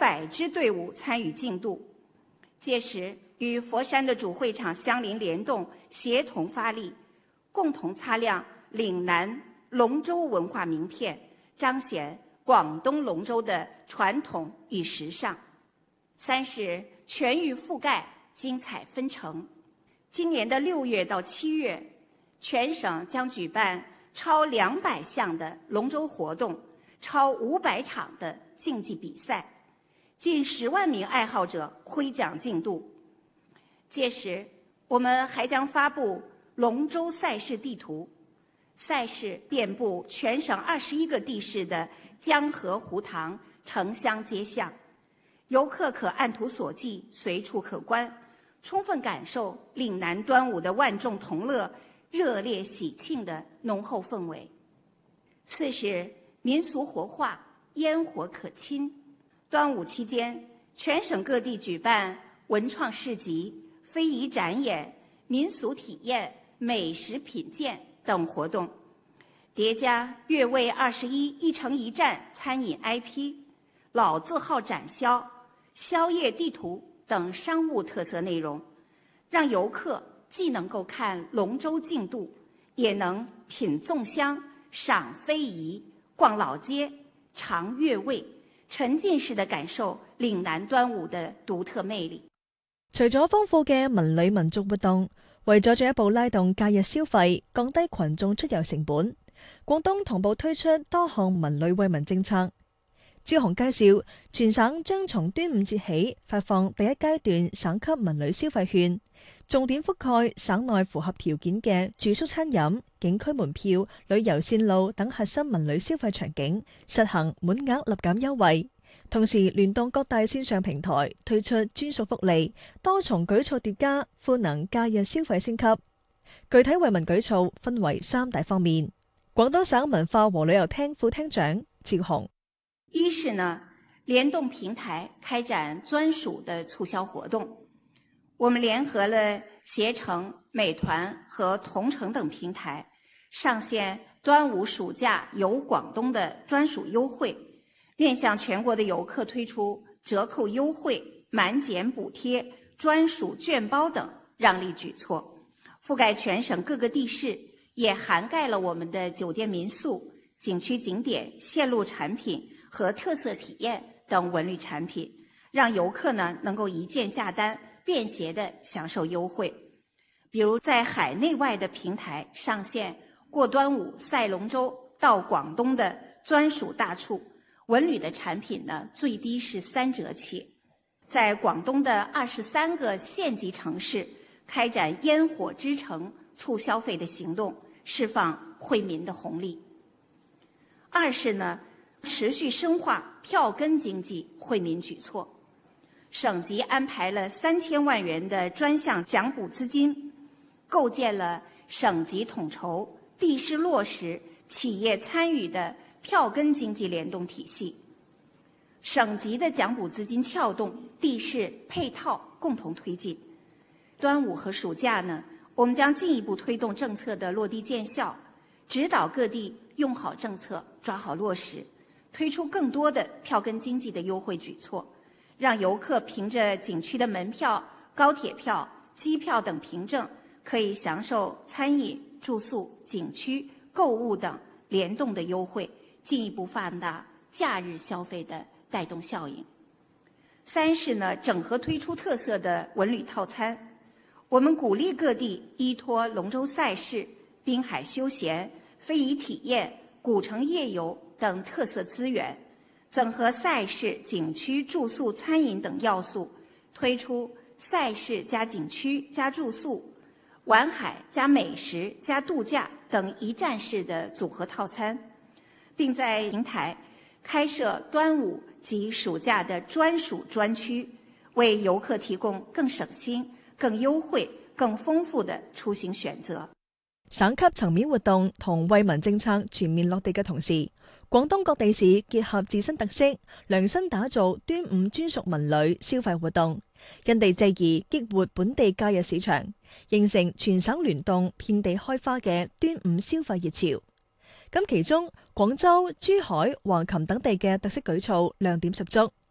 500支队伍参与竞渡。届时，与佛山的主会场相邻联动，协同发力，共同擦亮岭南龙舟文化名片，彰显广东龙舟的传统与时尚。3是全域覆盖，精彩纷呈。今年的6月到7月，全省将举办超200项的龙舟活动，超500场的竞技比赛，近10万名爱好者挥桨竞渡。届时，我们还将发布龙舟赛事地图，赛事遍布全省21个地市的江河湖塘、城乡街巷，游客可按图索骥，随处可观，充分感受岭南端午的万众同乐、热烈喜庆的浓厚氛围。4是民俗活化，烟火可亲。端午期间，全省各地举办文创市集、非遗展演、民俗体验、美食品鉴等活动，叠加粤味21一城一站餐饮 IP、老字号展销、宵夜地图等商务特色内容，让游客既能够看龙舟竞渡，也能品粽香、赏非遗、逛老街、尝粤味，沉浸式地感受岭南端午的獨特魅力。 除咗豐富嘅文旅民俗活動，為咗進一步拉動假日消費，降低群眾出遊成本，廣東同步推出多項文旅惠民政策。招行介紹，全省將從端午節起發放第一階段省級文旅消費券，重點覆蓋省內符合條件嘅住宿餐飲、景區門票、旅遊線路等核心文旅消費場景，實行滿額立減優惠。同時聯動各大線上平台推出專屬福利，多重舉措疊加，賦能假日消費升級。具體惠民舉措分為3大方面。廣東省文化和旅遊廳副廳長趙紅： 一是呢，聯動平台開展專屬的促銷活動，我們聯合了攜程、美團和同程等平台，上線端午暑假遊廣東的專屬優惠，面向全國的遊客推出折扣優惠、滿減補貼、專屬券包等讓利舉措，覆蓋全省各個地市，也涵蓋了我們的酒店民宿、景區景點、線路產品和特色體驗等文旅產品，讓遊客呢能夠一鍵下單，便攜地享受優惠。比如在海內外的平台上線過端午賽龍舟到廣東的專屬大促，文旅的產品呢，最低是3折起。在廣東的23個縣級城市開展煙火之城促消費的行動，釋放惠民的紅利。2是呢，持續深化票根經濟惠民舉措。省級安排了3000萬元的專項獎補資金，構建了省級統籌、地市落實、企業參與的票根經濟聯動體系。省級的獎補資金撬動，地市配套共同推進。端午和暑假呢，我們將進一步推動政策的落地見效，指導各地用好政策，抓好落實，推出更多的票根經濟的優惠舉措，讓遊客憑着景區的門票、高鐵票、機票等憑證，可以享受餐飲、住宿、景區、購物等聯動的優惠，進一步放大假日消費的帶動效應。3是呢，整合推出特色的文旅套餐，我們鼓勵各地依託龍舟賽事、濱海休閒、非遺體驗、古城夜遊等特色資源，整合賽事、景區、住宿、餐飲等要素，推出賽事加景區加住宿、玩海加美食加度假等一站式的組合套餐，並在平台開設端午及暑假的專屬專區，為遊客提供更省心、更優惠、更豐富的出行選擇。 省級層面活動同惠民政策全面落地嘅同時，廣東各地市結合自身特色，量身打造端午專屬文旅消費活動，因地制宜激活本地假日市場，形成全省聯動、遍地開花嘅端午消費熱潮。咁其中廣州、珠海、橫琴等地嘅特色舉措亮點十足。